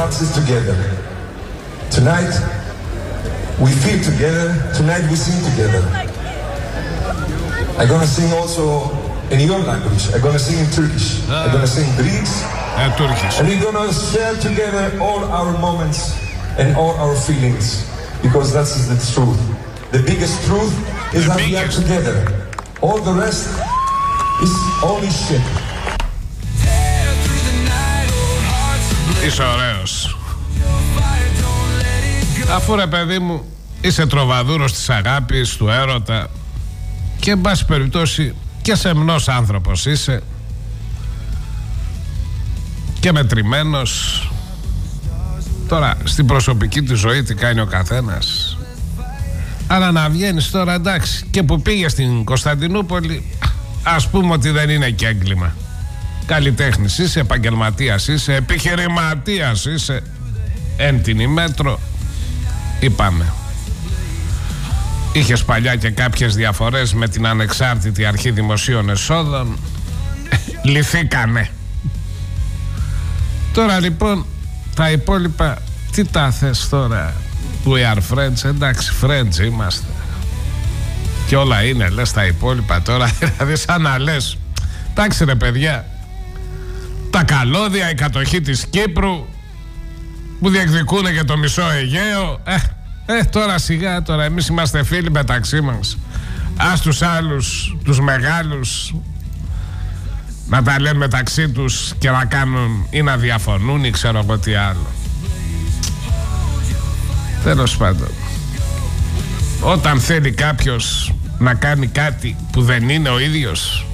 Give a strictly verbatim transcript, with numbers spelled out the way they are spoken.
hearts is together. Tonight, we feel together. Tonight, we sing together. I'm gonna sing also in your language. I'm gonna sing in Turkish. Uh, I'm gonna sing Greeks. Uh, Turkish. And we're gonna share together all our moments and all our feelings. Because that's the truth. The biggest truth is the that biggest. We are together. All the rest is only shit. Είσαι ωραίος. Αφού ρε παιδί μου είσαι τροβαδούρος της αγάπης, του έρωτα και εν πάση περιπτώσει και σεμνός άνθρωπος είσαι και μετρημένος. Τώρα στην προσωπική του ζωή τι κάνει ο καθένας, αλλά να βγαίνεις τώρα, εντάξει, και που πήγε στην Κωνσταντινούπολη, ας πούμε ότι δεν είναι και έγκλημα. Καλλιτέχνης είσαι, επαγγελματίας είσαι, επιχειρηματίας είσαι, έντινη μέτρο. Είπαμε, είχες παλιά και κάποιες διαφορές με την ανεξάρτητη αρχή δημοσίων εσόδων, λυθήκανε. Τώρα λοιπόν τα υπόλοιπα τι τα θες τώρα? We are friends, εντάξει, friends είμαστε και όλα είναι, λες τα υπόλοιπα τώρα, δηλαδή σαν να λες, εντάξει ρε παιδιά, τα καλώδια, η κατοχή της Κύπρου που διεκδικούν και το μισό Αιγαίο, ε, ε, τώρα σιγά, τώρα εμείς είμαστε φίλοι μεταξύ μας, ας τους άλλους, τους μεγάλους, να τα λένε μεταξύ τους και να κάνουν ή να διαφωνούν ή ξέρω εγώ τι άλλο. Τέλος πάντων, όταν θέλει κάποιος να κάνει κάτι που δεν είναι ο ίδιος,